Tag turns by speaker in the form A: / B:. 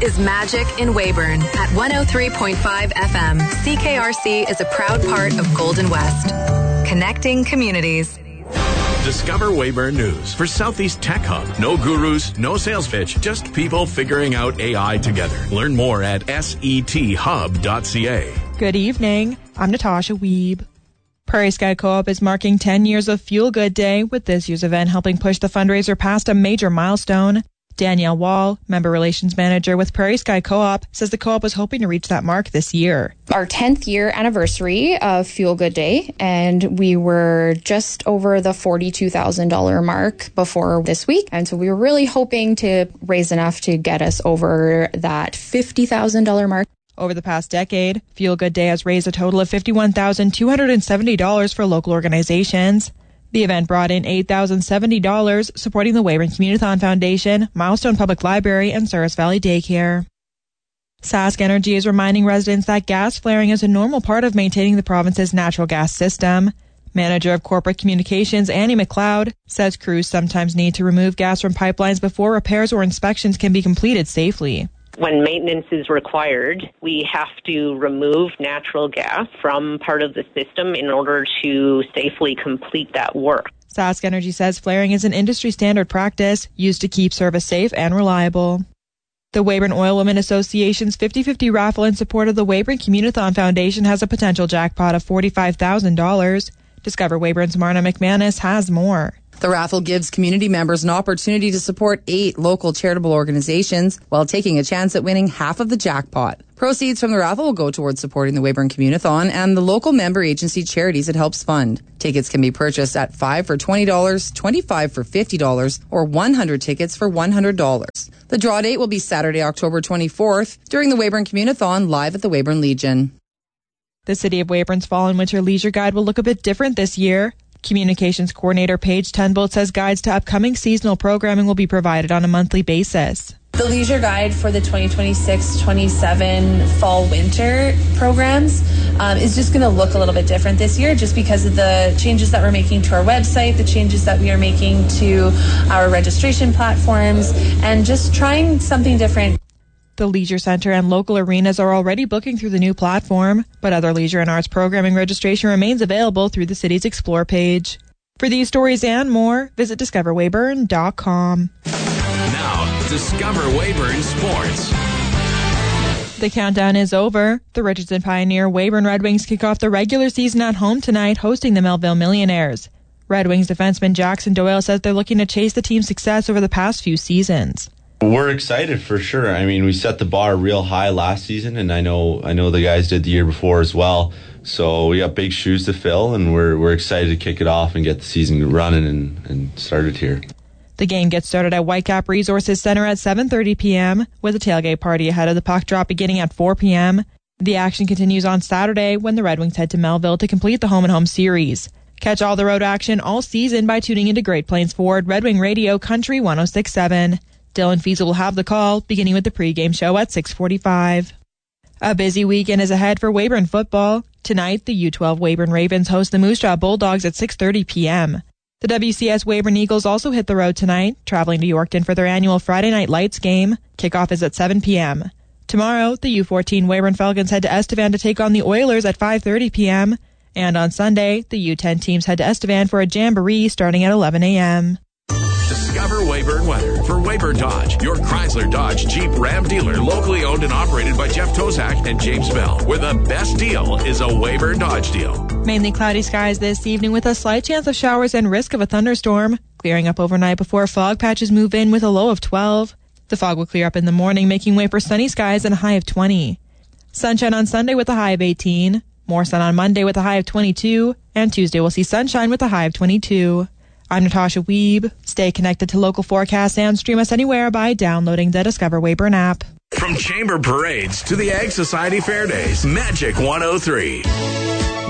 A: is Magic in Weyburn at 103.5 FM. CKRC is a proud part of Golden West. Connecting communities.
B: Discover Weyburn News for Southeast Tech Hub. No gurus, no sales pitch, just people figuring out AI together. Learn more at sethub.ca.
C: Good evening. I'm Natasha Wiebe. Prairie Sky Co-op is marking 10 years of Fuel Good Day, with this year's event helping push the fundraiser past a major milestone. Danielle Wall, Member Relations Manager with Prairie Sky Co-op, says the co-op was hoping to reach that mark this year.
D: Our 10th year anniversary of Fuel Good Day, and we were just over the $42,000 mark before this week. And so we were really hoping to raise enough to get us over that $50,000 mark.
C: Over the past decade, Fuel Good Day has raised a total of $51,270 for local organizations. The event brought in $8,070, supporting the Weyburn Community-Thon Foundation, Milestone Public Library, and Souris Valley Daycare. Sask Energy is reminding residents that gas flaring is a normal part of maintaining the province's natural gas system. Manager of Corporate Communications, Annie McLeod, says crews sometimes need to remove gas from pipelines before repairs or inspections can be completed safely.
E: When maintenance is required, we have to remove natural gas from part of the system in order to safely complete that work.
C: Sask Energy says flaring is an industry standard practice used to keep service safe and reliable. The Weyburn Oilwomen Association's 50-50 raffle in support of the Weyburn Community-Thon Foundation has a potential jackpot of $45,000. Discover Weyburn's Marna McManus has more.
F: The raffle gives community members an opportunity to support 8 local charitable organizations while taking a chance at winning half of the jackpot. Proceeds from the raffle will go towards supporting the Weyburn Community-Thon and the local member agency charities it helps fund. Tickets can be purchased at $5 for $20, $25 for $50, or 100 tickets for $100. The draw date will be Saturday, October 24th during the Weyburn Community-Thon live at the Weyburn Legion.
C: The City of Weyburn's Fall and Winter Leisure Guide will look a bit different this year. Communications Coordinator Paige Tenbolt says guides to upcoming seasonal programming will be provided on a monthly basis.
G: The leisure guide for the 2026-27 fall-winter programs is just going to look a little bit different this year just because of the changes that we're making to our website, the changes that we are making to our registration platforms, and just trying something different.
C: The Leisure Centre and local arenas are already booking through the new platform, but other leisure and arts programming registration remains available through the city's Explore page. For these stories and more, visit discoverweyburn.com.
B: Now, Discover Weyburn Sports.
C: The countdown is over. The Richardson Pioneer Weyburn Red Wings kick off the regular season at home tonight, hosting the Melville Millionaires. Red Wings defenseman Jackson Doyle says they're looking to chase the team's success over the past few seasons.
H: We're excited for sure. I mean, we set the bar real high last season, and I know the guys did the year before as well. So we got big shoes to fill, and we're excited to kick it off and get the season running and started here.
C: The game gets started at Whitecap Resources Center at 7:30 p.m. with a tailgate party ahead of the puck drop beginning at 4 p.m. The action continues on Saturday when the Red Wings head to Melville to complete the home-and-home series. Catch all the road action all season by tuning into Great Plains Ford Red Wing Radio Country 106.7. Dylan Fiesel will have the call, beginning with the pregame show at 6:45. A busy weekend is ahead for Weyburn football. Tonight, the U12 Weyburn Ravens host the Moose Jaw Bulldogs at 6:30 p.m. The WCS Weyburn Eagles also hit the road tonight, traveling to Yorkton for their annual Friday Night Lights game. Kickoff is at 7 p.m. Tomorrow, the U14 Weyburn Falcons head to Estevan to take on the Oilers at 5:30 p.m. And on Sunday, the U10 teams head to Estevan for a jamboree starting at 11 a.m.
B: Discover Weyburn weather for Weyburn Dodge, your Chrysler Dodge Jeep Ram dealer, locally owned and operated by Jeff Tozak and James Bell, where the best deal is a Weyburn Dodge deal.
C: Mainly cloudy skies this evening with a slight chance of showers and risk of a thunderstorm, clearing up overnight before fog patches move in with a low of 12. The fog will clear up in the morning, making way for sunny skies and a high of 20. Sunshine on Sunday with a high of 18. More sun on Monday with a high of 22. And Tuesday we'll see sunshine with a high of 22. I'm Natasha Wiebe. Stay connected to local forecasts and stream us anywhere by downloading the Discover Weyburn app.
B: From chamber parades to the Ag Society Fair Days, Magic 103.